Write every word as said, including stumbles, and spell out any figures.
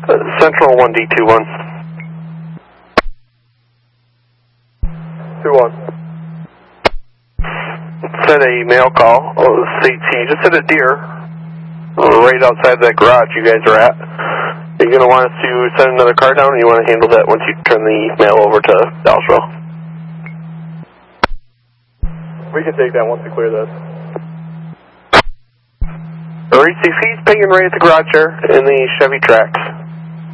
Central one D two one. two one. Send a mail call. Oh, C T. Just hit a deer right outside that garage you guys are at. Are you going to want us to send another car down, or you want to handle that once you turn the mail over to Dowsville? We can take that once we clear this. Alright, he's pinging right at the garage there in the Chevy tracks.